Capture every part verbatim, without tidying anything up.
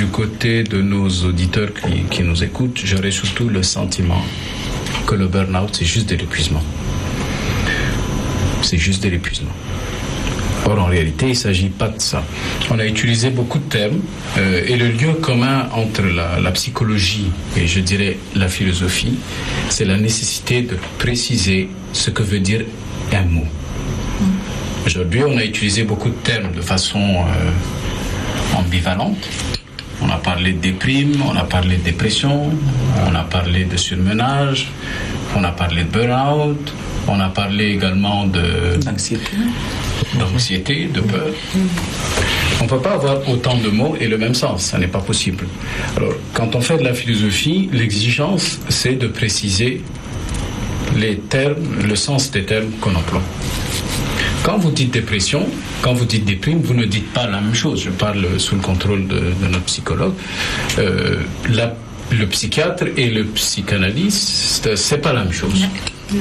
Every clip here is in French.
du côté de nos auditeurs qui, qui nous écoutent, j'aurais surtout le sentiment que le burn-out, c'est juste de l'épuisement. C'est juste de l'épuisement. Or, en réalité, il ne s'agit pas de ça. On a utilisé beaucoup de termes euh, et le lieu commun entre la, la psychologie et, je dirais, la philosophie, c'est la nécessité de préciser ce que veut dire un mot. Aujourd'hui, on a utilisé beaucoup de termes de façon euh, ambivalente. On a parlé de déprime, on a parlé de dépression, on a parlé de surmenage, on a parlé de burn-out, on a parlé également de... d'anxiété. d'anxiété, de peur. On ne peut pas avoir autant de mots et le même sens, ça n'est pas possible. Alors, quand on fait de la philosophie, l'exigence, c'est de préciser les termes, le sens des termes qu'on emploie. Quand vous dites dépression, quand vous dites déprime, vous ne dites pas la même chose. Je parle sous le contrôle de, de notre psychologue. Euh, la, le psychiatre et le psychanalyste, c'est pas la même chose. Non.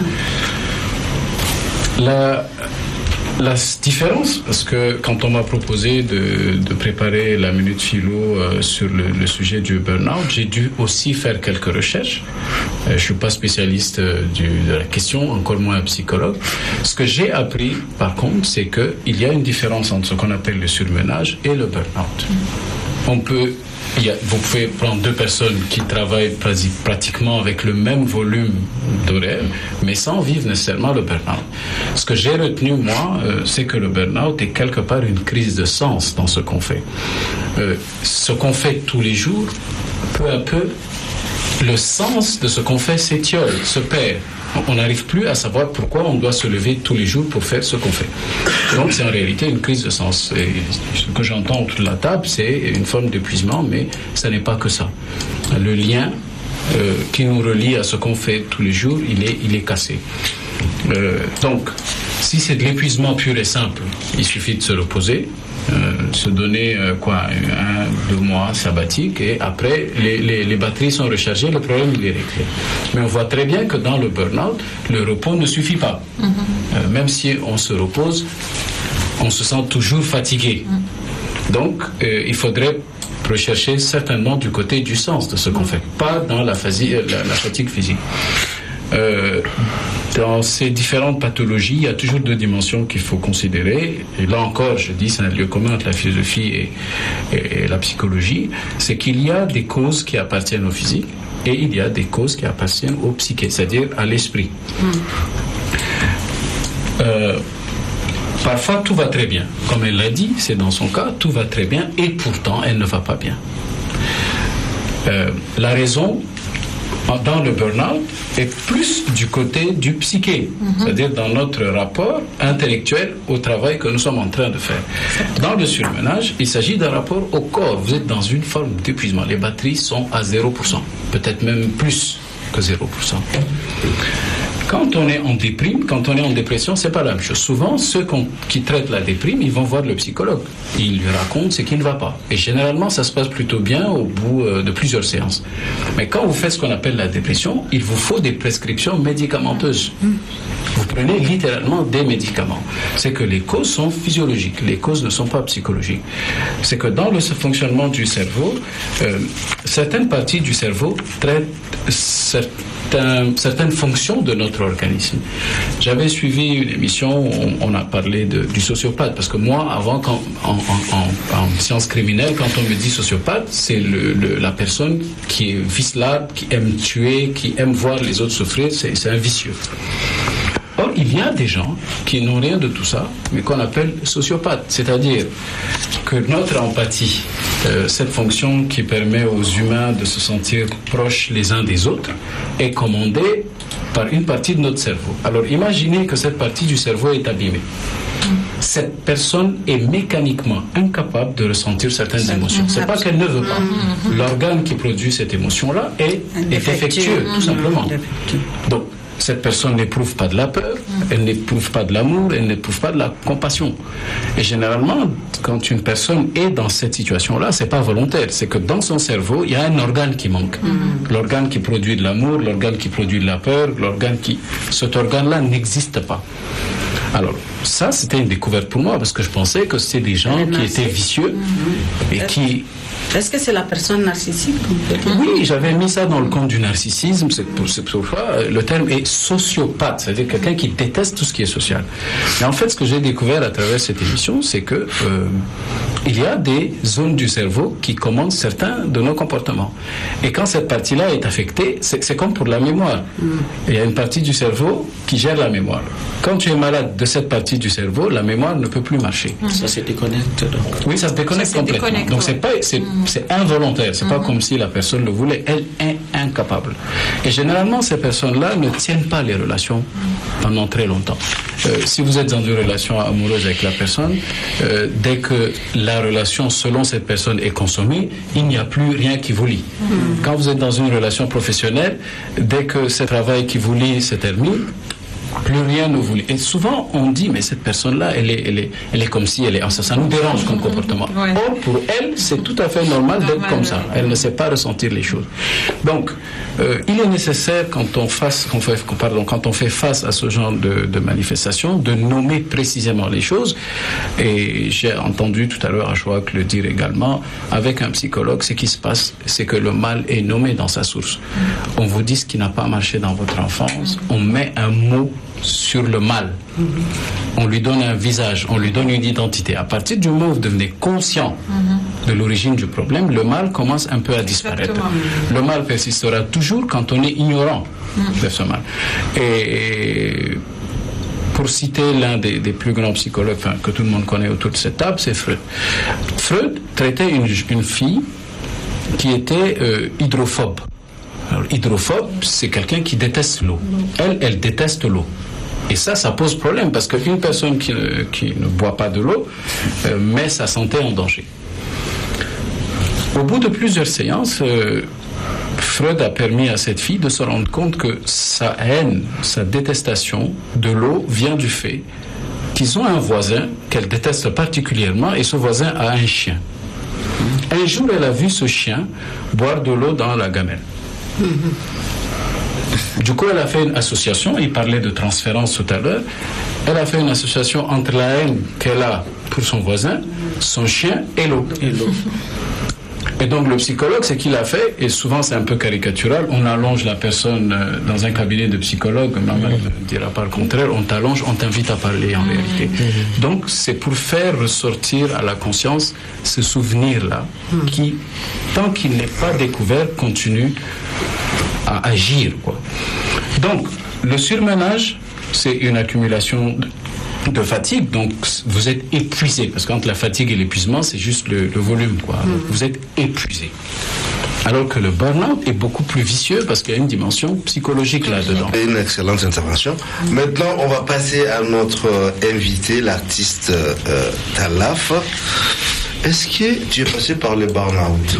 La, la différence, parce que quand on m'a proposé de, de préparer la minute philo euh, sur le, le sujet du burn-out, j'ai dû aussi faire quelques recherches. Euh, je ne suis pas spécialiste euh, du, de la question, encore moins un psychologue. Ce que j'ai appris, par contre, c'est qu'il y a une différence entre ce qu'on appelle le surmenage et le burn-out. On peut... Il y a, vous pouvez prendre deux personnes qui travaillent pratiquement avec le même volume d'horaire, mais sans vivre nécessairement le burn-out. Ce que j'ai retenu, moi, euh, c'est que le burn-out est quelque part une crise de sens dans ce qu'on fait. Euh, ce qu'on fait tous les jours, peu à peu, le sens de ce qu'on fait s'étiole, se perd. On n'arrive plus à savoir pourquoi on doit se lever tous les jours pour faire ce qu'on fait. Donc c'est en réalité une crise de sens. Et ce que j'entends autour de la table, c'est une forme d'épuisement, mais ça n'est pas que ça. Le lien euh, qui nous relie à ce qu'on fait tous les jours, il est, il est cassé. Euh, donc, si c'est de l'épuisement pur et simple, il suffit de se reposer, euh, se donner euh, quoi, un, deux mois sabbatique, et après les, les, les batteries sont rechargées, le problème il est réglé. Mais on voit très bien que dans le burn-out, le repos ne suffit pas. Mm-hmm. Euh, même si on se repose, on se sent toujours fatigué. Mm. Donc, euh, il faudrait rechercher certainement du côté du sens de ce qu'on fait, pas dans la, phasi- la, la fatigue physique. Euh, dans ces différentes pathologies, il y a toujours deux dimensions qu'il faut considérer. Et là encore, je dis, c'est un lieu commun entre la philosophie et, et, et la psychologie. C'est qu'il y a des causes qui appartiennent au physique et il y a des causes qui appartiennent au psyché, c'est-à-dire à l'esprit. Mm. Euh, parfois, tout va très bien. Comme elle l'a dit, c'est dans son cas, tout va très bien et pourtant, elle ne va pas bien. Euh, la raison dans le burn-out est plus du côté du psyché, mm-hmm. c'est-à-dire dans notre rapport intellectuel au travail que nous sommes en train de faire. Dans le surmenage, il s'agit d'un rapport au corps. Vous êtes dans une forme d'épuisement. Les batteries sont à zéro pour cent, peut-être même plus que zéro pour cent. Quand on est en déprime, quand on est en dépression, c'est pas la même chose. Souvent, ceux qui traitent la déprime, ils vont voir le psychologue. Ils lui racontent ce qui ne va pas. Et généralement, ça se passe plutôt bien au bout de plusieurs séances. Mais quand vous faites ce qu'on appelle la dépression, il vous faut des prescriptions médicamenteuses. Vous prenez littéralement des médicaments. C'est que les causes sont physiologiques. Les causes ne sont pas psychologiques. C'est que dans le fonctionnement du cerveau, euh, certaines parties du cerveau traitent certains, certaines fonctions de notre organisme. J'avais suivi une émission où on, on a parlé de, du sociopathe, parce que moi, avant, quand, en, en, en, en sciences criminelles, quand on me dit sociopathe, c'est le, le, la personne qui est vicelard, qui aime tuer, qui aime voir les autres souffrir, c'est, c'est un vicieux. Or, il y a des gens qui n'ont rien de tout ça, mais qu'on appelle sociopathes. C'est-à-dire que notre empathie, euh, cette fonction qui permet aux humains de se sentir proches les uns des autres, est commandée par une partie de notre cerveau. Alors, imaginez que cette partie du cerveau est abîmée. Cette personne est mécaniquement incapable de ressentir certaines émotions. C'est pas qu'elle ne veut pas. L'organe qui produit cette émotion-là est, est défectueux, tout simplement. Donc, cette personne n'éprouve pas de la peur, elle n'éprouve pas de l'amour, elle n'éprouve pas de la compassion. Et généralement, quand une personne est dans cette situation-là, c'est pas volontaire. C'est que dans son cerveau, il y a un organe qui manque. Mm-hmm. L'organe qui produit de l'amour, l'organe qui produit de la peur, l'organe qui... Cet organe-là n'existe pas. Alors, ça, c'était une découverte pour moi, parce que je pensais que c'était des gens qui étaient vicieux mm-hmm. et qui... Est-ce que c'est la personne narcissique? Oui, j'avais mis ça dans le compte du narcissisme. C'est pour, c'est pourquoi le terme est sociopathe, c'est-à-dire quelqu'un qui déteste tout ce qui est social. Mais en fait, ce que j'ai découvert à travers cette émission, c'est que euh, il y a des zones du cerveau qui commandent certains de nos comportements. Et quand cette partie-là est affectée, c'est, c'est comme pour la mémoire. Mm. Il y a une partie du cerveau qui gère la mémoire. Quand tu es malade de cette partie du cerveau, la mémoire ne peut plus marcher. Mm. Ça se déconnecte. Donc. Oui, ça se déconnecte ça complètement. Déconnecte, donc c'est pas, c'est, mm. c'est involontaire. C'est mm. pas comme si la personne le voulait. Elle est incapable. Et généralement, ces personnes-là ne tiennent pas les relations pendant très longtemps. Euh, si vous êtes dans une relation amoureuse avec la personne, euh, dès que la relation selon cette personne est consommée, il n'y a plus rien qui vous lie. Mmh. Quand vous êtes dans une relation professionnelle, dès que ce travail qui vous lie se termine, plus rien ne vous lie. Et souvent, on dit, mais cette personne-là, elle est, elle est, elle est comme si elle est... Ça, ça nous dérange comme comportement. Ouais. Or, pour elle, c'est tout à fait normal, normal d'être comme ça. Elle ne sait pas ressentir les choses. Donc, euh, il est nécessaire, quand on, fasse, quand, fait, pardon, quand on fait face à ce genre de, de manifestation, de nommer précisément les choses. Et j'ai entendu tout à l'heure Ashwak le dire également, avec un psychologue, ce qui se passe, c'est que le mal est nommé dans sa source. On vous dit ce qui n'a pas marché dans votre enfance, on met un mot sur le mal. Mm-hmm. On lui donne un visage, on lui donne une identité. À partir du moment où vous devenez conscient mm-hmm. de l'origine du problème, le mal commence un peu à disparaître. Exactement. Le mal persistera toujours quand on est ignorant mm-hmm. de ce mal. Et pour citer l'un des, des plus grands psychologues enfin, que tout le monde connaît autour de cette table, c'est Freud. Freud traitait une, une fille qui était euh, hydrophobe. Alors, hydrophobe, c'est quelqu'un qui déteste l'eau. Elle, elle déteste l'eau. Et ça, ça pose problème parce qu'une personne qui ne, qui ne boit pas de l'eau euh, met sa santé en danger. Au bout de plusieurs séances, euh, Freud a permis à cette fille de se rendre compte que sa haine, sa détestation de l'eau vient du fait qu'ils ont un voisin qu'elle déteste particulièrement et ce voisin a un chien. Un jour, elle a vu ce chien boire de l'eau dans la gamelle. Mm-hmm. Du coup, elle a fait une association, il parlait de transférence tout à l'heure, elle a fait une association entre la haine qu'elle a pour son voisin, son chien et l'eau. Et l'eau. Et donc le psychologue, ce qu'il a fait, et souvent c'est un peu caricatural, on allonge la personne dans un cabinet de psychologue, maman ne dira pas le contraire, on t'allonge, on t'invite à parler en réalité. Donc c'est pour faire ressortir à la conscience ce souvenir-là, qui, tant qu'il n'est pas découvert, continue à agir, quoi. Donc le surmenage, c'est une accumulation de de fatigue, donc vous êtes épuisé, parce que entre la fatigue et l'épuisement, c'est juste le, le volume, quoi. Donc, vous êtes épuisé. Alors que le burn-out est beaucoup plus vicieux parce qu'il y a une dimension psychologique là-dedans. Une excellente intervention. Maintenant, on va passer à notre invité, l'artiste euh, Talaf. Est-ce que tu es passé par le burn-out?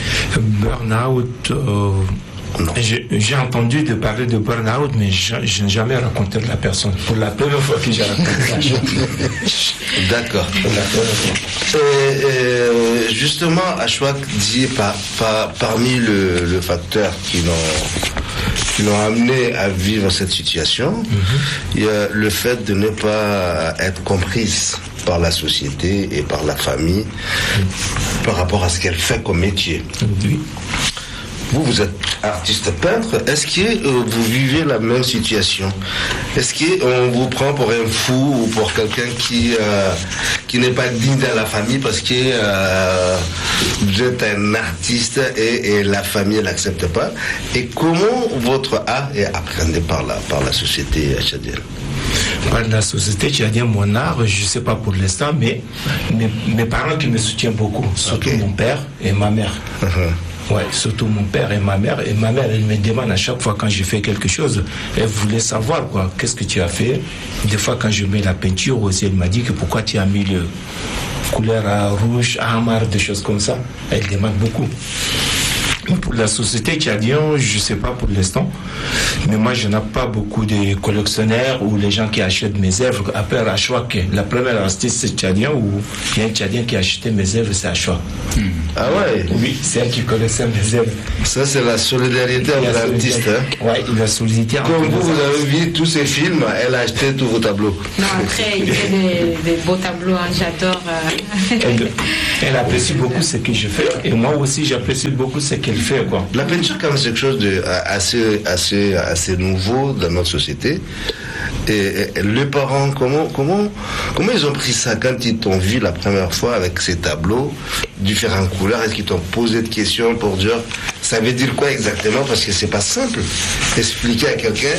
Burn-out... Euh... Non. J'ai, j'ai entendu de parler de burn-out, mais je, je n'ai jamais rencontré la personne. Pour la première fois que j'ai rencontré la chose. D'accord. Pour la première fois. Et, et, justement, Ashwak dit par, par, parmi le, le facteur qui l'ont, qui l'ont amené à vivre cette situation, mm-hmm. il y a le fait de ne pas être comprise par la société et par la famille mm-hmm. par rapport à ce qu'elle fait comme métier. Oui. Vous, vous êtes artiste peintre. Est-ce que euh, vous vivez la même situation? Est-ce qu'on vous prend pour un fou ou pour quelqu'un qui euh, qui n'est pas digne de la famille parce que euh, vous êtes un artiste et, et la famille l'accepte pas? Et comment votre art est appréhendé par la, par la société tchadienne? Par la société tchadienne, mon art, je ne sais pas pour l'instant, mais mes, mes parents qui me soutiennent beaucoup, surtout okay. mon père et ma mère. Uh-huh. Ouais, surtout mon père et ma mère. Et ma mère, elle me demande à chaque fois quand je fais quelque chose, elle voulait savoir, quoi, qu'est-ce que tu as fait. Des fois, quand je mets la peinture aussi, elle m'a dit que pourquoi tu as mis le couleur à rouge, amar, des choses comme ça. Elle demande beaucoup. Pour la société tchadienne, je ne sais pas pour l'instant, mais moi je n'ai pas beaucoup de collectionneurs ou les gens qui achètent mes œuvres. Après Achouak, la première artiste tchadienne où il y a un Tchadien qui a acheté mes œuvres, c'est Achouak. Hmm. Ah ouais? Oui, c'est elle qui collectionne mes œuvres. Ça c'est la solidarité entre l'artiste. Hein? Oui, la solidarité. Comme vous, vous avez vu tous ces films, elle a acheté tous vos tableaux. Non, après il fait des, des beaux tableaux, hein, j'adore. Euh... Elle, elle apprécie beaucoup ce que je fais et moi aussi j'apprécie beaucoup ce qu'elle fait, quoi. La peinture, quand même, c'est quelque chose de assez, assez, assez nouveau dans notre société. Et, et les parents, comment, comment, comment ils ont pris ça quand ils t'ont vu la première fois avec ces tableaux, différentes couleurs? Est-ce qu'ils t'ont posé des questions pour dire ça veut dire quoi exactement? Parce que c'est pas simple d'expliquer à quelqu'un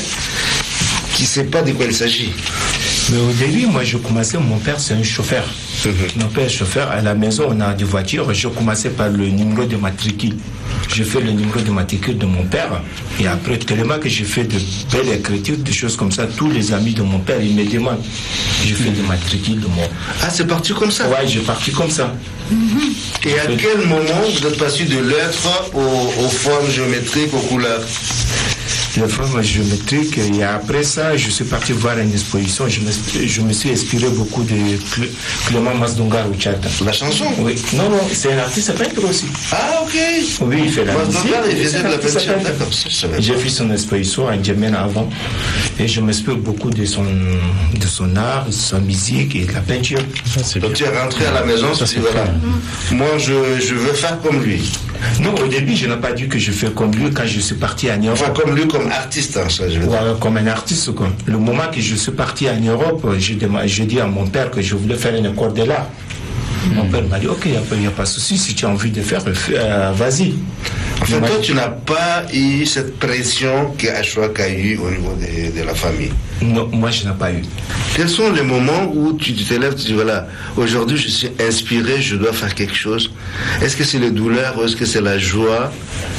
qui sait pas de quoi il s'agit. Mais au début, moi, je commençais, mon père, c'est un chauffeur. Mon père est chauffeur. À la maison, on a des voitures. Je commençais par le numéro de matricule. Je fais le numéro de matricule de mon père. Et après, tellement que j'ai fait de belles écritures, des choses comme ça, tous les amis de mon père, ils me demandent. Je fais des matricules de mon... Ah, c'est parti comme ça? Ouais, j'ai parti comme ça. Mm-hmm. Et à quel moment vous êtes passé de lettres aux, aux formes géométriques, aux couleurs? Les formes géométriques, et après ça, je suis parti voir une exposition. Je me, je me suis inspiré beaucoup de Clément Masdongar au Tchad. La chanson? Oui. Non, non, c'est un artiste peintre aussi. Ah, ok. Oui, il fait la musique. Masdongar, il faisait de la peinture. D'accord, j'ai fait son exposition à Djamena avant. Et je m'inspire beaucoup de son, de son art, de sa musique et de la peinture. Donc tu es rentré à la maison, tu dis voilà, moi je, je veux faire comme lui. Non, au début, je n'ai pas dit que je fais comme lui quand je suis parti à Europe. Enfin, comme lui, comme artiste, hein, ça, je veux dire. Ouais, comme un artiste, quoi. Le moment que je suis parti en Europe, j'ai dit à mon père que je voulais faire une école de l'art. Mmh. Mon père m'a dit, ok, il n'y a, a pas de souci, si tu as envie de faire, euh, vas-y. Enfin, toi, tu n'as pas eu cette pression qu'Achouak a eu au niveau de, de la famille? Non, moi, je n'ai pas eu. Quels sont les moments où tu te lèves, tu dis, voilà, aujourd'hui, je suis inspiré, je dois faire quelque chose? Est-ce que c'est les douleurs ou est-ce que c'est la joie?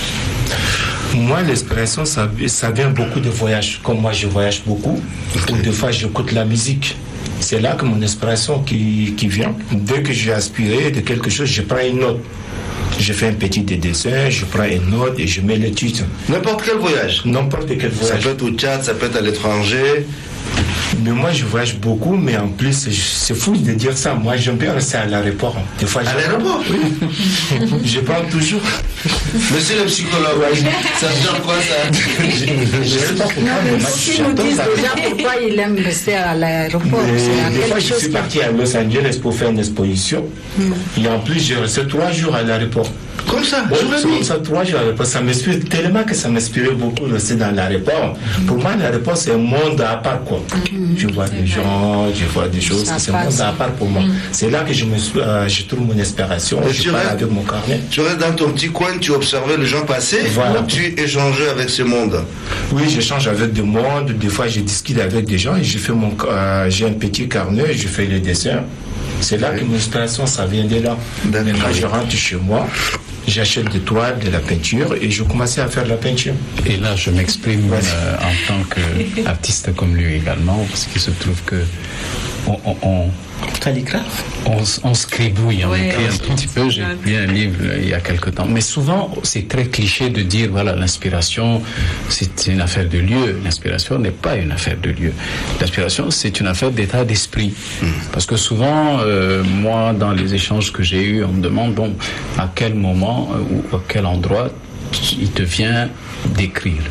Moi, l'inspiration, ça, ça vient beaucoup de voyages. Comme moi, je voyage beaucoup. Okay. Ou des fois, j'écoute la musique. C'est là que mon inspiration qui, qui vient. Dès que j'ai aspiré de quelque chose, je prends une note. Je fais un petit dessin, je prends une note et je mets le titre. N'importe quel voyage? N'importe quel voyage. Ça peut être au Tchad, ça peut être à l'étranger. Mais moi, je voyage beaucoup, mais en plus, c'est fou de dire ça. Moi, j'aime bien rester à l'aéroport. Des fois, à l'aéroport? Oui. Je parle toujours. Monsieur le psychologue, ouais. Ça veut dire quoi, ça? Je ne sais pas pourquoi. Non, mais si nous disent déjà pourquoi il aime rester à l'aéroport. Des fois, je suis parti à Los Angeles pour faire une exposition. Mm. Et en plus, j'ai resté trois jours à l'aéroport. Comme ça? Oui, c'est comme ça, trois jours à l'aéroport. Ça m'inspire tellement que ça m'inspirait beaucoup de rester dans l'aéroport. Mm. Pour moi, l'aéroport, c'est un monde à part, quoi. Mm. Je vois des gens, je vois des choses, c'est un monde à part pour moi. Mm. C'est là que je, me suis, euh, je trouve mon inspiration. Et je parle avec mon carnet. Tu restes dans ton petit coin, tu observais les gens passer, voilà. Ou tu échangeais avec ce monde? Oui, j'échange avec des mondes. Des fois, je discute avec des gens et je fais mon, euh, j'ai un petit carnet, je fais les dessins. C'est là oui. que mon inspiration, ça vient de là. Mais quand je rentre chez moi, j'achète des toiles, de la peinture et je commençais à faire de la peinture. Et là, je m'exprime euh, en tant qu'artiste comme lui également, parce qu'il se trouve que on, on, on calligraphe. On, on scribouille, on ouais, écrit un tout petit peu. J'ai lu un livre il y a quelque temps. Mais souvent, c'est très cliché de dire, voilà, l'inspiration, c'est une affaire de lieu. L'inspiration n'est pas une affaire de lieu. L'inspiration, c'est une affaire d'état d'esprit. Mmh. Parce que souvent, euh, moi, dans les échanges que j'ai eus, on me demande, bon, à quel moment euh, ou à quel endroit il te vient d'écrire.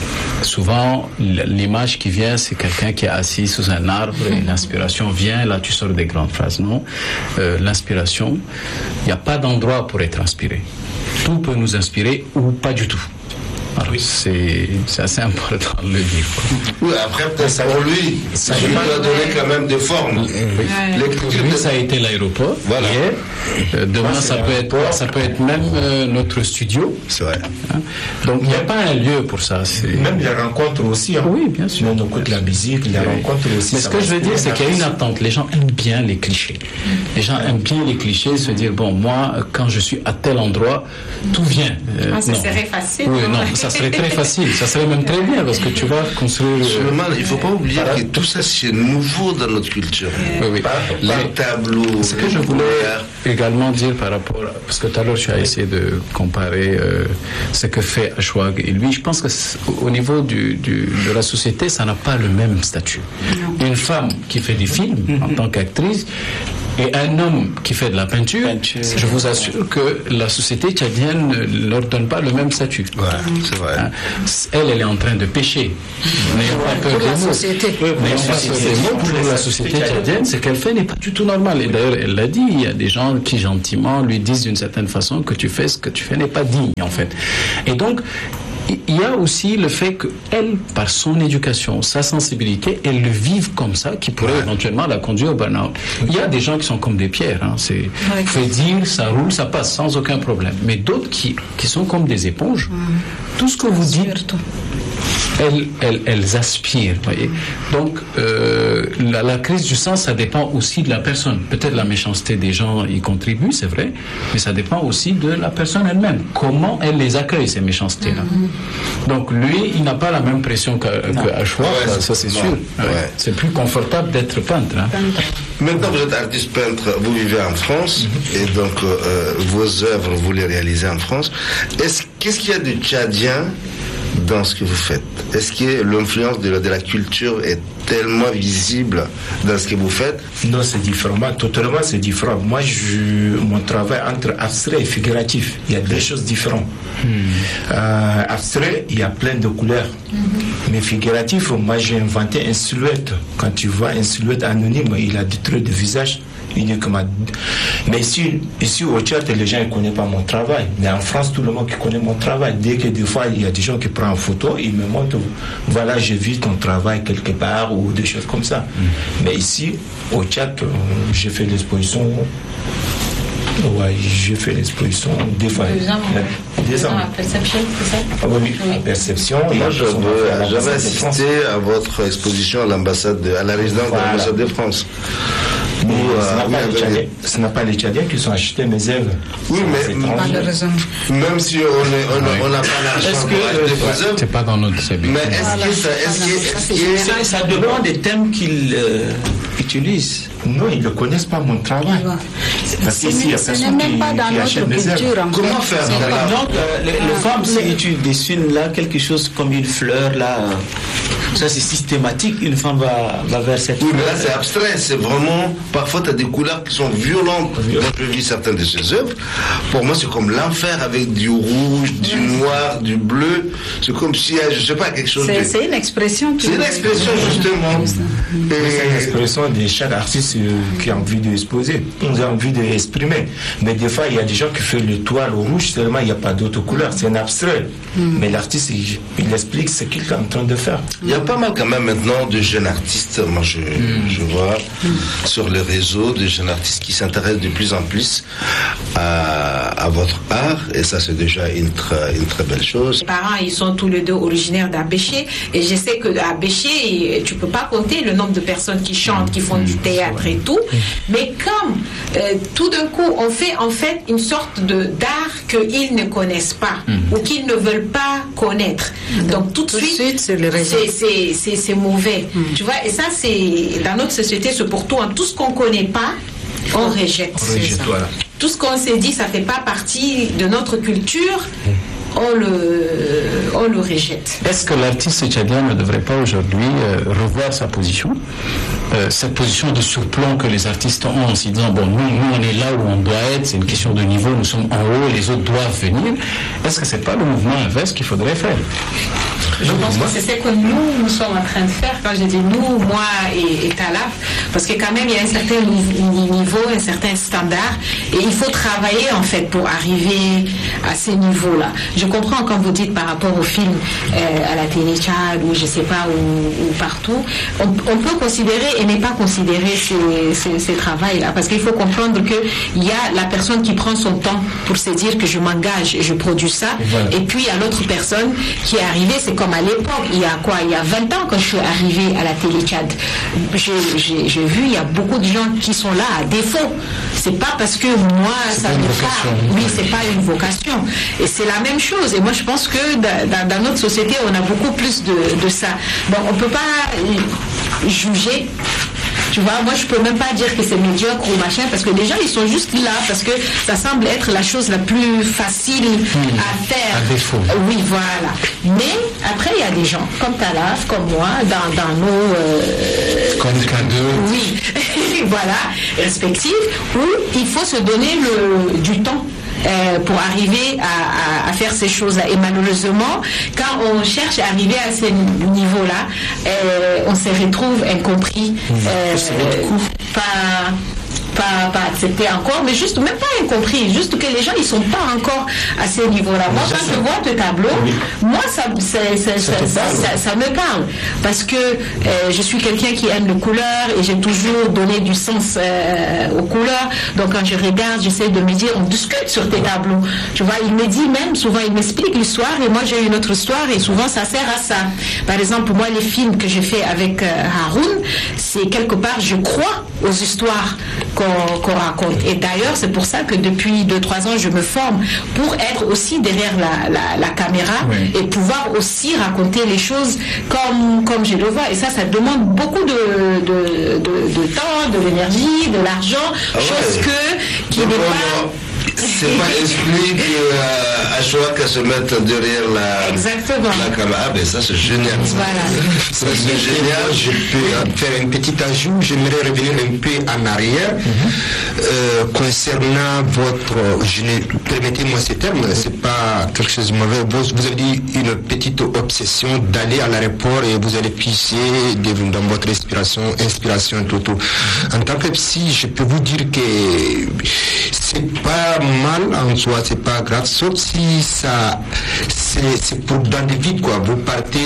Souvent, l'image qui vient, c'est quelqu'un qui est assis sous un arbre et l'inspiration vient, là tu sors des grandes phrases. Non, euh, l'inspiration, il n'y a pas d'endroit pour être inspiré. Tout peut nous inspirer ou pas du tout. Alors, oui. c'est assez important de le dire. Oui, après, peut-être pour lui, ça lui a donné quand même des formes. Oui. Lui, ça a été l'aéroport. Voilà. Euh, demain, ah, ça, peut être, ça peut être même euh, notre studio. C'est vrai. Hein? Donc, il n'y a pas un lieu pour ça. Même les rencontres aussi. Hein. Oui, bien sûr. On écoute la musique, les oui. rencontres aussi. Mais ce que je veux dire, c'est qu'il y a une attente. Les gens aiment bien les clichés. Les gens aiment bien les clichés, se dire, bon, moi, quand je suis à tel endroit, tout vient. Euh, ah, ça serait facile. Oui, non, ça serait très facile, ça serait même très bien parce que tu vas construire. Seulement, il ne faut pas oublier que tout ça c'est nouveau dans notre culture. Oui, oui. Par, par tableau. Ce que je voulais également dire par rapport à, parce que tout à l'heure tu as essayé de comparer euh, ce que fait Ashwag et lui, je pense que au niveau du, du, de la société, ça n'a pas le même statut. Non. Une femme qui fait des films mm-hmm. en tant qu'actrice et un homme qui fait de la peinture, peinture, je vous assure que la société tchadienne ne leur donne pas le même statut. Ouais, c'est vrai. Hein? Elle, elle est en train de pécher. N'ayons pas peur des mots. N'ayons pas peur des mots pour la société tchadienne, ce qu'elle fait n'est pas du tout normal. Et d'ailleurs, elle l'a dit, il y a des gens qui gentiment lui disent d'une certaine façon que tu fais ce que tu fais n'est pas digne, en fait. Et donc, il y a aussi le fait qu'elle, par son éducation, sa sensibilité, elle le vive comme ça, qui pourrait ouais. éventuellement la conduire au burn-out. Il y a des gens qui sont comme des pierres. Hein. C'est, ouais. fait dire, ça roule, ça passe sans aucun problème. Mais d'autres qui, qui sont comme des éponges, mmh. tout ce que vous dites, elles, elles, elles aspirent. Voyez. Donc, euh, la, la crise du sang, ça dépend aussi de la personne. Peut-être la méchanceté des gens y contribue, c'est vrai, mais ça dépend aussi de la personne elle-même. Comment elle les accueille, ces méchancetés-là. Mmh. Donc, lui, il n'a pas la même pression qu'Ashwag, ouais, ça, ça c'est sûr. Ouais. Ouais. C'est plus confortable d'être peintre. Hein. Maintenant, vous êtes artiste peintre, vous vivez en France, mmh. et donc euh, vos œuvres, vous les réalisez en France. Est-ce, qu'est-ce qu'il y a de tchadien dans ce que vous faites? Est-ce que l'influence de la, de la culture est tellement visible dans ce que vous faites? Non, c'est différent. Totalement, c'est différent. Moi, je, mon travail entre abstrait et figuratif, il y a des choses différentes. Hmm. Euh, abstrait, il y a plein de couleurs. Hmm. Mais figuratif, moi, j'ai inventé une silhouette. Quand tu vois une silhouette anonyme, il a des traits de visage uniquement. Mais ici, ici au Tchad, les gens ne connaissent pas mon travail. Mais en France, tout le monde qui connaît mon travail. Dès que des fois, il y a des gens qui prennent en photo, ils me montrent, voilà, j'ai vu ton travail quelque part, ou des choses comme ça. Mm. Mais ici, au Tchad, j'ai fait l'exposition. Ouais, j'ai fait l'exposition des fois. Deux ans. Deux ans. À Perception, c'est ça? Ah oui, oui, à Perception. Moi, je veux, j'avais assisté à votre exposition à l'ambassade, de, à la résidence voilà. de l'ambassade de France. Mais euh, ce n'est pas les Tchadiens qui sont achetés mes œuvres. Oui, mais même si on n'a on, on pas l'argent pour acheter vos œuvres, c'est pas dans notre C B. Mais est-ce que ça, est-ce que, est-ce que ça, ça dépend des thèmes qu'ils euh, utilisent. Non, ils ne connaissent pas mon travail. Parce qu'ici, il y a personne qui, pas dans qui achète mes œuvres. Comment faire dans Donc, euh, les, les femmes, si tu dessines là quelque chose comme une fleur, là, ça c'est systématique, une femme va, va vers cette oui, fleur. Mais là, c'est abstrait, c'est vraiment. Parfois, tu as des couleurs qui sont violentes. Moi, je vis certaines de ces œuvres. Pour moi, c'est comme l'enfer avec du rouge, du noir, du bleu. C'est comme si, je ne sais pas, quelque chose c'est, de. C'est une expression. C'est une expression, justement. Et... C'est une expression de chaque artiste qui a envie d'exposer, qui a envie d'exprimer. Mais des fois, il y a des gens qui font le toile au rouge, seulement il n'y a pas d'autres couleurs. C'est un abstrait. Mm. Mais l'artiste, il, il explique ce qu'il est en train de faire. Il y a pas mal quand même maintenant de jeunes artistes, moi je, mm. je vois mm. sur les réseaux, de jeunes artistes qui s'intéressent de plus en plus à, à votre art, et ça c'est déjà une, très, une très belle chose. Les parents, ils sont tous les deux originaires d'Abéché, et je sais que à Abéché, tu peux pas compter le nombre de personnes qui chantent, qui font du théâtre et tout, mais comme euh, tout d'un coup on fait en fait une sorte de d'art qu'ils ne connaissent pas mm. ou qu'ils ne veulent pas connaître, donc, donc tout de suite, suite c'est, le c'est, c'est, c'est, c'est mauvais, mm. tu vois, et ça c'est dans notre société, c'est pour tout, hein, tout ce qu'on connaît pas on rejette, on rejette voilà. Tout ce qu'on s'est dit ça fait pas partie de notre culture, mm. On le, on le rejette. Est-ce que l'artiste tchadien ne devrait pas aujourd'hui euh, revoir sa position, euh, cette position de surplomb que les artistes ont en se disant bon, nous, nous on est là où on doit être, c'est une question de niveau, nous sommes en haut, les autres doivent venir. Est-ce que c'est pas le mouvement inverse qu'il faudrait faire? Je pense que c'est ce que nous, nous sommes en train de faire. Quand je dis nous, moi et, et Talaf, parce que quand même il y a un certain niveau, un certain standard, et il faut travailler en fait pour arriver à ces niveaux-là. Je comprends quand vous dites par rapport au film euh, à la télé Tchad ou je sais pas où, où partout, on, on peut considérer et ne pas considérer ces, ces, ces travails-là, parce qu'il faut comprendre que il y a la personne qui prend son temps pour se dire que je m'engage et je produis ça, voilà. Et puis il y a l'autre personne qui est arrivée, c'est comme à l'époque, il y a quoi, il y a vingt ans quand je suis arrivée à la télé Tchad, j'ai, j'ai, j'ai vu il y a beaucoup de gens qui sont là à défaut. C'est pas parce que moi c'est ça me parle, oui, c'est pas une vocation, et c'est la même chose. chose. Et moi, je pense que dans, dans notre société, on a beaucoup plus de, de ça. Bon, on ne peut pas juger. Tu vois, moi je peux même pas dire que c'est médiocre ou machin, parce que les gens ils sont juste là parce que ça semble être la chose la plus facile mmh. à faire. À défaut. Oui, voilà. Mais après il y a des gens comme Talaf, comme moi, dans, dans nos euh, comme K deux. Oui, voilà, respectifs, où il faut se donner le, du temps. Euh, pour arriver à, à, à faire ces choses-là. Et malheureusement, quand on cherche à arriver à ce niveau-là, euh, on se retrouve incompris, euh, pas, pas, pas accepté encore, mais juste, même pas incompris, juste que les gens, ils sont pas encore à ce niveau-là. Moi, quand je vois ce tableau, oui. moi, ça, c'est, c'est, ça, ça, ça, ça me parle, parce que euh, je suis quelqu'un qui aime les couleurs, et j'ai toujours donné du sens euh, aux couleurs, donc quand je regarde, j'essaie de me dire, on discute sur tes tableaux, tu vois, il me dit même, souvent, il m'explique l'histoire, et moi, j'ai une autre histoire, et souvent, ça sert à ça. Par exemple, moi, les films que j'ai fait avec euh, Haroun, c'est quelque part, je crois aux histoires qu'on qu'on raconte. Et d'ailleurs, c'est pour ça que depuis deux trois ans, je me forme pour être aussi derrière la, la, la caméra oui. et pouvoir aussi raconter les choses comme, comme je le vois. Et ça, ça demande beaucoup de, de, de, de temps, de l'énergie, de l'argent, ah chose ouais. que qui n'est pas... C'est pas l'esprit qu'à Achoua qu'à se mettre derrière la, la caméra. Ah ben ça c'est génial. Ça. Voilà. Ça c'est génial. Je peux faire un petit ajout. J'aimerais revenir un peu en arrière mm-hmm. euh, concernant votre. Je ne permettez-moi ces termes. C'est pas quelque chose de mauvais. Vous, vous avez dit une petite obsession d'aller à l'aéroport et vous allez pisser dans votre inspiration, inspiration tout tout. En tant que psy, je peux vous dire que c'est pas mal en soi, c'est pas grave, sauf si ça, c'est, c'est pour dans des vides quoi. Vous partez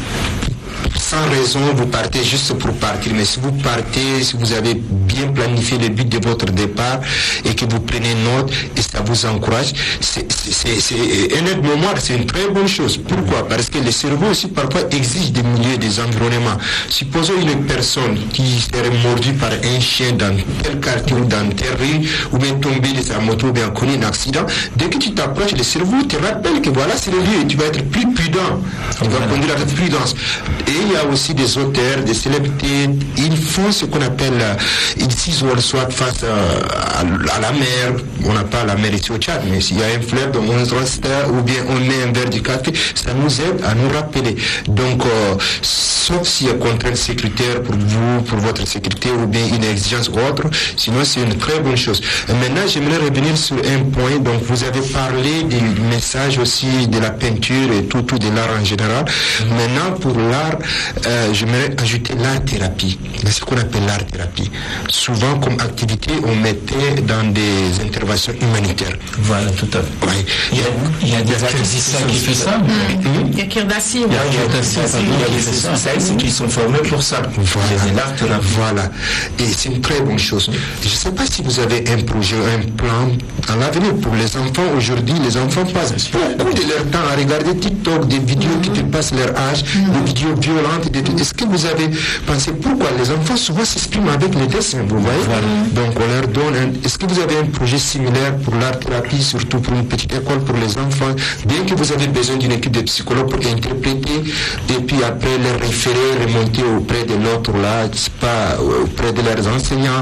sans raison, vous partez juste pour partir. Mais si vous partez, si vous avez bien planifié le but de votre départ et que vous prenez note et ça vous encourage, c'est, c'est, c'est, c'est un aide-mémoire, c'est une très bonne chose. Pourquoi? Parce que le cerveau aussi parfois exige des milieux, des environnements. Supposons une personne qui serait mordue par un chien dans tel quartier ou dans telle rue, ou bien tombée de sa moto ou bien connu un accident, dès que tu t'approches, le cerveau te rappelle que voilà c'est le lieu et tu vas être plus prudent. Tu vas conduire avec prudence. Et il y a aussi des auteurs, des célébrités, ils font ce qu'on appelle, ils s'isolent soit face à, à la mer, on n'a pas la mer ici au Tchad, mais s'il y a un fleuve, on reste ou bien on met un verre de café, ça nous aide à nous rappeler. Donc, euh, sauf s'il y a contrainte sécuritaire pour vous, pour votre sécurité, ou bien une exigence ou autre, sinon c'est une très bonne chose. Et maintenant, j'aimerais revenir sur un point, donc vous avez parlé du message aussi de la peinture et tout, tout de l'art en général. Mm-hmm. Maintenant, pour l'art, Euh, j'aimerais ajouter l'art-thérapie. C'est ce qu'on appelle l'art-thérapie. Souvent, comme activité, on mettait dans des interventions humanitaires. Voilà, tout à fait. Ouais. Il y a, il y a des artistes qui font ça. Il y a Kirdassi. Il y a des spécialistes qui sont formés pour ça. Voilà. Voilà. Et c'est une très bonne chose. Je ne sais pas si vous avez un projet, un plan à l'avenir pour les enfants. Aujourd'hui, les enfants passent beaucoup de leur temps à regarder TikTok, des vidéos qui dépassent leur âge, des vidéos violentes. Est-ce que vous avez pensé pourquoi les enfants souvent s'expriment avec les dessins, vous voyez? Voilà. Donc on leur donne un... Est-ce que vous avez un projet similaire pour l'art-thérapie, surtout pour une petite école pour les enfants, bien que vous avez besoin d'une équipe de psychologues pour interpréter et puis après les référer, remonter auprès de l'autre là, c'est pas auprès de leurs enseignants.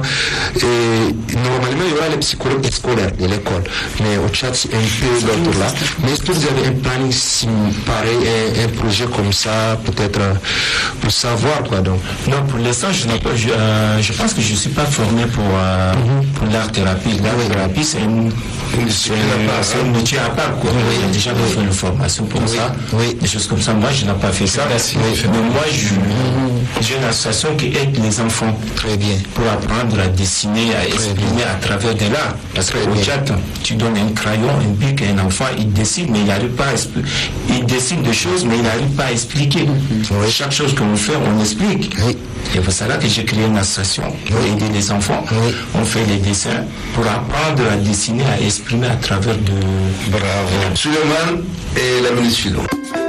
Et normalement il y aura les psychologues scolaires de l'école, mais au Tchad c'est un peu l'autre là. Mais est-ce que vous avez un planning pareil, un, un projet comme ça, peut-être pour savoir quoi donc? Non, pour l'instant je n'ai pas, je, euh, je pense que je ne suis pas formé pour, euh, mm-hmm. pour l'art thérapie. L'art thérapie c'est une, c'est c'est un métier à part quoi. Oui. J'ai déjà fait une formation pour oui. ça, oui. des choses comme ça. Moi je n'ai pas fait ça. Oui. Mais moi je, mm-hmm. j'ai une association qui aide les enfants très bien pour apprendre à dessiner, à exprimer à travers de l'art. Parce qu'au Tchad, tu donnes un crayon, un bic à un enfant, il dessine, mais il n'arrive pas à expliquer. Il dessine des choses, mais il n'arrive pas à expliquer. Mm-hmm. Oui. Chaque chose qu'on fait, on explique. Oui. Et c'est ça là que j'ai créé une association pour oui. aider les enfants. Oui. On fait les dessins pour apprendre à dessiner, à exprimer à travers de... Bravo. Suleiman et la minute philo.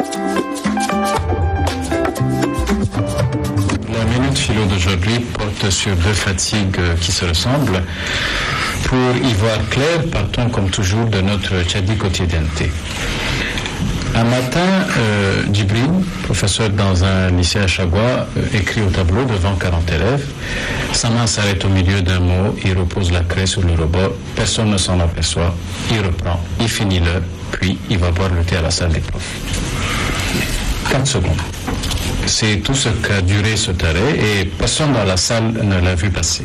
La minute philo d'aujourd'hui porte sur deux fatigues qui se ressemblent. Pour y voir clair, partons comme toujours de notre Tchadi quotidienneté. Un matin, euh, Djibril, professeur dans un lycée à Chagua, euh, écrit au tableau devant quarante élèves. Sa main s'arrête au milieu d'un mot, il repose la craie sur le rebord, personne ne s'en aperçoit, il reprend, il finit l'heure, puis il va boire le thé à la salle des profs. quatre secondes. C'est tout ce qu'a duré ce arrêt et personne dans la salle ne l'a vu passer.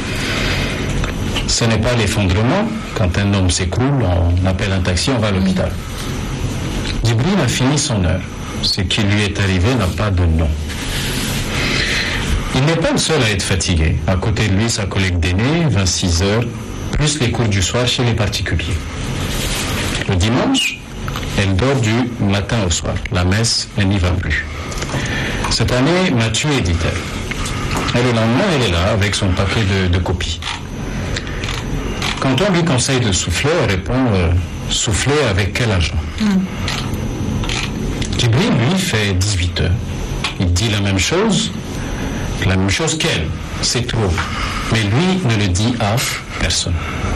Ce n'est pas l'effondrement. Quand un homme s'écroule, on appelle un taxi, on va à l'hôpital. Djibril a fini son heure. Ce qui lui est arrivé n'a pas de nom. Il n'est pas le seul à être fatigué. À côté de lui, sa collègue d'aîné, vingt-six heures, plus les cours du soir chez les particuliers. Le dimanche, elle dort du matin au soir. La messe, elle n'y va plus. Cette année m'a tué, dit-elle. Et le lendemain, elle est là avec son paquet de, de copies. Quand on lui conseille de souffler, elle répond euh, « Souffler avec quel argent mm. ?» Djibril, lui, fait dix-huit heures. Il dit la même chose, la même chose qu'elle. C'est trop. Mais lui ne le dit à personne.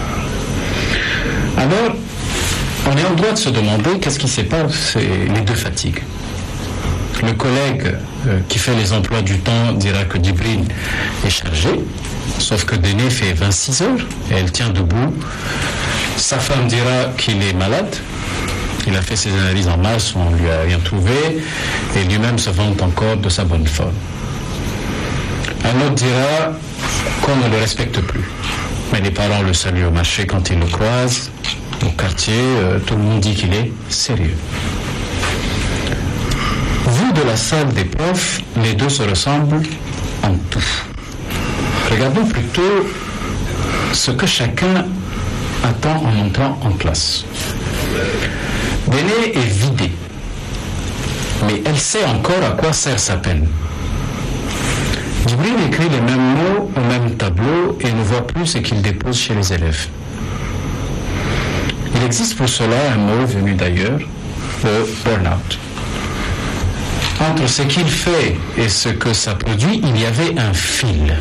Alors, on est en droit de se demander qu'est-ce qui sépare les deux fatigues. Le collègue euh, qui fait les emplois du temps dira que Djibril est chargé, sauf que Déné fait vingt-six heures et elle tient debout. Sa femme dira qu'il est malade. Il a fait ses analyses en masse, on ne lui a rien trouvé, et lui-même se vante encore de sa bonne forme. Un autre dira qu'on ne le respecte plus. Mais les parents le saluent au marché quand ils le croisent. Au quartier, euh, tout le monde dit qu'il est sérieux. Vu de la salle des profs, les deux se ressemblent en tout. Regardons plutôt ce que chacun attend en entrant en classe. Déné est vidée, mais elle sait encore à quoi sert sa peine. Djibril écrit les mêmes mots au même tableau et ne voit plus ce qu'il dépose chez les élèves. Il existe pour cela un mot venu d'ailleurs, le burn-out. Entre ce qu'il fait et ce que ça produit, il y avait un fil.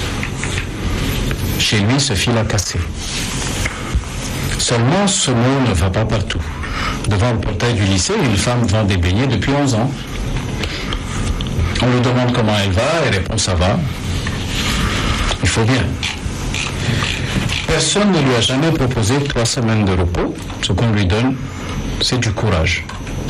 Chez lui, ce fil a cassé. Seulement, ce mot ne va pas partout. Devant le portail du lycée, une femme vend des beignets depuis onze ans. On lui demande comment elle va, elle répond ça va. Il faut bien. Personne ne lui a jamais proposé trois semaines de repos. Ce qu'on lui donne, c'est du courage.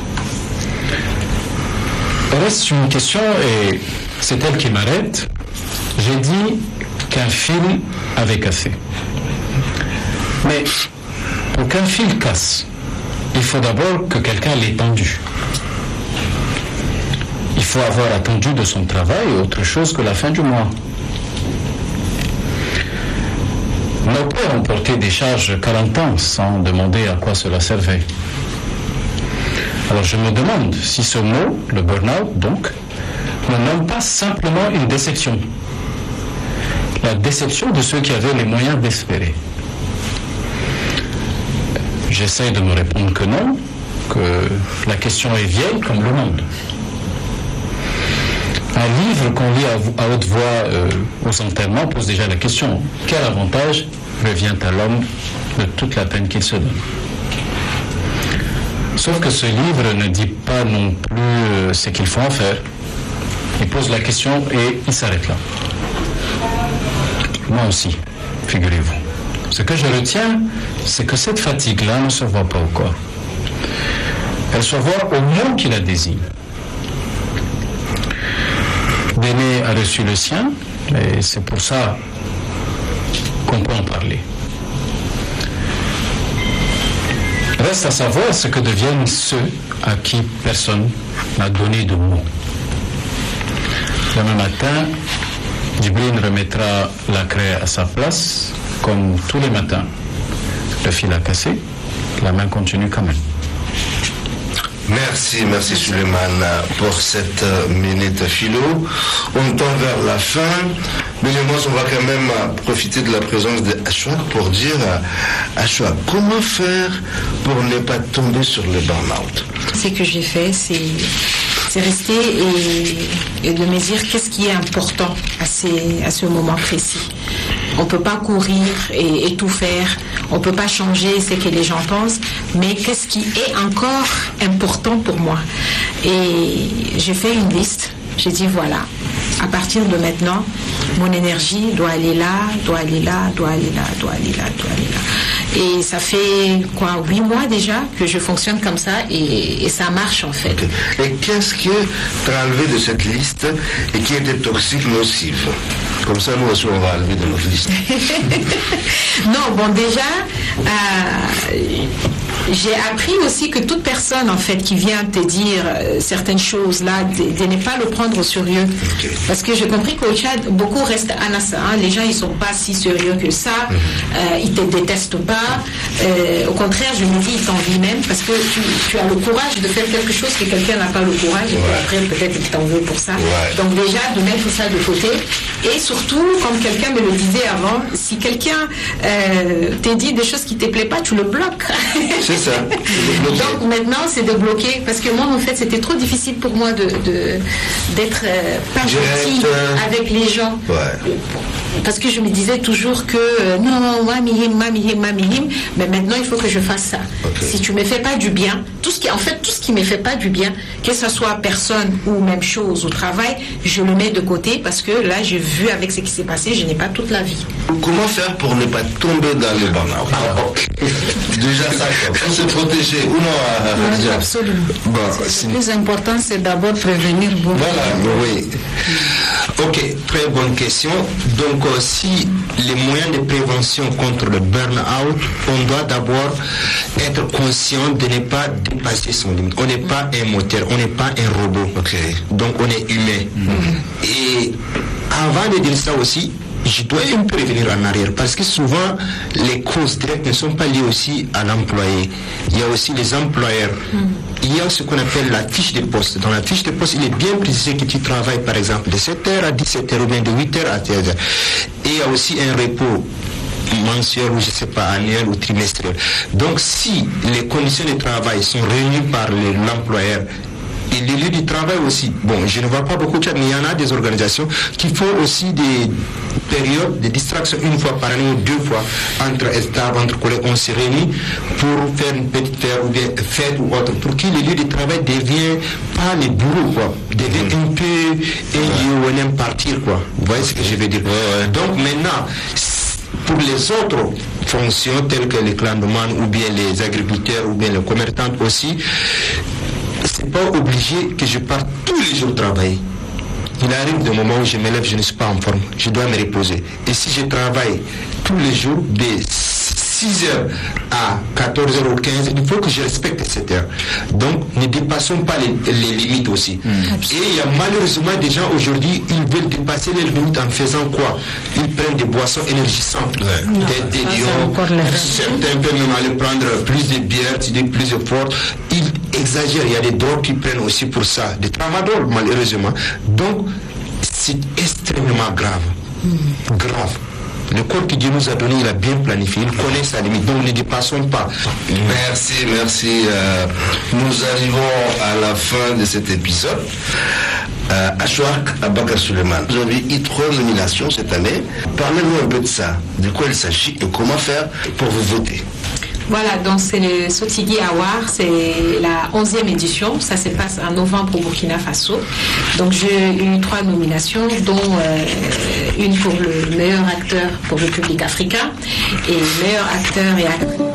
Il reste une question et c'est elle qui m'arrête. J'ai dit qu'un fil avait cassé. Mais pour qu'un fil casse, il faut d'abord que quelqu'un l'ait tendu. Il faut avoir attendu de son travail autre chose que la fin du mois. Nos pères ont porté des charges quarante ans sans demander à quoi cela servait. Alors je me demande si ce mot, le burn-out donc, ne nomme pas simplement une déception. La déception de ceux qui avaient les moyens d'espérer. J'essaie de me répondre que non, que la question est vieille comme le monde. Un livre qu'on lit à, à haute voix euh, aux enterrements pose déjà la question. Quel avantage revient à l'homme de toute la peine qu'il se donne? Sauf que ce livre ne dit pas non plus euh, ce qu'il faut en faire. Il pose la question et il s'arrête là. Moi aussi, figurez-vous. Ce que je retiens, c'est que cette fatigue-là ne se voit pas au corps. Elle se voit au mot qui la désigne. Déné a reçu le sien, et c'est pour ça qu'on peut en parler. Reste à savoir ce que deviennent ceux à qui personne n'a donné de mots. Demain matin, Djibril remettra la craie à sa place, comme tous les matins. Le fil a cassé, la main continue quand même. Merci, merci Suleiman pour cette minute philo. On tend vers la fin, mais moi on va quand même profiter de la présence de Ashwa pour dire Ashwa, comment faire pour ne pas tomber sur le burn-out? Ce que j'ai fait, c'est c'est rester et, et de me dire qu'est-ce qui est important à, ces, à ce moment précis. On ne peut pas courir et, et tout faire. On ne peut pas changer ce que les gens pensent. mais qu'est-ce qui est encore important pour moi? Et j'ai fait une liste. J'ai dit voilà, à partir de maintenant, mon énergie doit aller là, doit aller là, doit aller là, doit aller là, doit aller là. Et ça fait quoi, huit mois déjà que je fonctionne comme ça et, et ça marche en fait. Okay. Et qu'est-ce que tu as enlevé de cette liste et qui était toxique, nocif? Comme ça, nous aussi, on va enlever de notre liste. Non, bon, déjà, euh, j'ai appris aussi que toute personne, en fait, qui vient te dire euh, certaines choses, là, de, de ne pas le prendre au sérieux. Okay. Parce que j'ai compris qu'au Tchad, beaucoup restent anassa. Hein. Les gens, ils sont pas si sérieux que ça. Mm-hmm. euh, ils te détestent pas. Euh, au contraire, je me dis, ils t'envient même parce que tu, tu as le courage de faire quelque chose que quelqu'un n'a pas le courage. Ouais. Et après, peut-être qu'il t'en veut pour ça. Ouais. Donc déjà, de mettre ça de côté. Et surtout, comme quelqu'un me le disait avant, si quelqu'un euh, te dit des choses qui ne te plaisent pas, tu le bloques. C'est ça. Donc maintenant, c'est de bloquer. Parce que moi, en fait, c'était trop difficile pour moi de, de, d'être euh, pas gentil avec les gens. Ouais. Parce que je me disais toujours que euh, non, mamihim, mamihim, mamihim, mais maintenant, il faut que je fasse ça. Okay. Si tu ne me fais pas du bien, tout ce qui, en fait, tout ce qui ne me fait pas du bien, que ce soit personne ou même chose au travail, je le mets de côté parce que là, j'ai vu avec ce qui s'est passé, je n'ai pas toute la vie. Comment faire pour ne pas tomber dans le burn-out? Ah, déjà ça, pour se protéger ou non? Euh, oui, absolument. Bon, le plus important, c'est d'abord prévenir. Bon. Voilà, oui. Ok, très bonne question. Donc, euh, si les moyens de prévention contre le burn-out, on doit d'abord être conscient de ne pas dépasser son limite. On n'est pas un moteur, on n'est pas un robot. Okay. Donc, on est humain. Mm-hmm. Et avant de dire ça aussi, je dois me prévenir en arrière parce que souvent les causes directes ne sont pas liées aussi à l'employé. Il y a aussi les employeurs. Mm. Il y a ce qu'on appelle la fiche de poste. Dans la fiche de poste, il est bien précisé que tu travailles par exemple de sept heures à dix-sept heures ou bien de huit heures à seize heures. Et il y a aussi un repos mensuel ou je ne sais pas, annuel ou trimestriel. Donc si les conditions de travail sont réunies par l'employeur, et les lieux du travail aussi. Bon, je ne vois pas beaucoup de choses, mais il y en a des organisations qui font aussi des périodes de distraction une fois par année ou deux fois entre staff, entre collègues. On se réunit pour faire une petite fête ou bien fête ou autre, pour que les lieux de travail deviennent pas les bourreaux, quoi. Deviennent mmh. un peu un lieu où on aime partir, quoi. Vous voyez ce que je veux dire? Ouais. Donc maintenant, pour les autres fonctions telles que les clandemans ou bien les agriculteurs ou bien les commerçants aussi, c'est pas obligé que je parte tous les jours travailler. Il arrive des moments où je me lève, je ne suis pas en forme. Je dois me reposer. Et si je travaille tous les jours de six heures à quatorze heures ou quinze heures, il faut que je respecte cette heure. Donc, ne dépassons pas les, les limites aussi. Mmh. Et il y a malheureusement des gens aujourd'hui, ils veulent dépasser les limites en faisant quoi? Ils prennent des boissons énergisantes, ouais. des, des lions, certains peuvent même aller prendre plus de bière, plus de fort. Ils exagèrent, il y a des drogues qui prennent aussi pour ça, des tramadol malheureusement. Donc, c'est extrêmement grave. Mmh. Grave. Le corps que Dieu nous a donné, il a bien planifié, il connaît sa limite, donc ne dépassons pas. Merci, merci. Euh, nous arrivons à la fin de cet épisode. Euh, Ashwak Abakar Suleiman, vous avez eu trois nominations cette année. Parlez-nous un peu de ça, de quoi il s'agit et comment faire pour vous voter. Voilà, donc c'est le Sotigui Award, c'est la onzième édition, ça se passe en novembre au Burkina Faso. Donc j'ai eu trois nominations, dont euh, une pour le meilleur acteur pour le public africain et meilleur acteur et actrice